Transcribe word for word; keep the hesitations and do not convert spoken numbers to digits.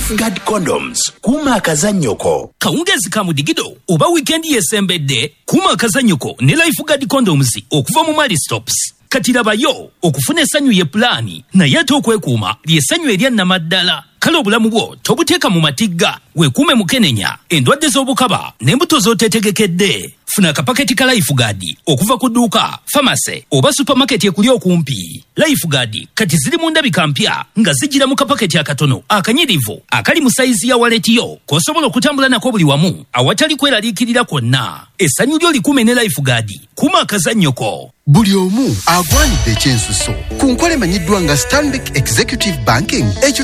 Lifeguard condoms kuma akazanyoko. Kawungezi ka mudigido oba weekend yesembedde kuma akazanyoko ne Lifeguard condoms okuva mu Mali Stops. Katirabayo okufuna essanyu ye plani na yate okwekuuma lyessanyu erya namaddala. Kale obulamu bwo tobuteeka mu matigga weekuume mukenenya endwadde z'obukaba n'embuto z'otetegekedde. Funa akapaketi ka Lifeguard okuva ku dduuka, pharmacy oba supermarket ekuli okumpi. Lifeguard kati ziri mu ndabika mpya nga zijjira mu kapaketi akatono akanyirivu akali mu sayizi ya waletiyo k'osobola okutambula nako buli wamu awatali kweraliikirira kwonna. Essanyu lyo likuume ne Lifeguard kuma akazannyoko. Buli omu agwanidde ekyensuso ku nkole emanyiddwa nga Stanbic Executive Banking. Ekyo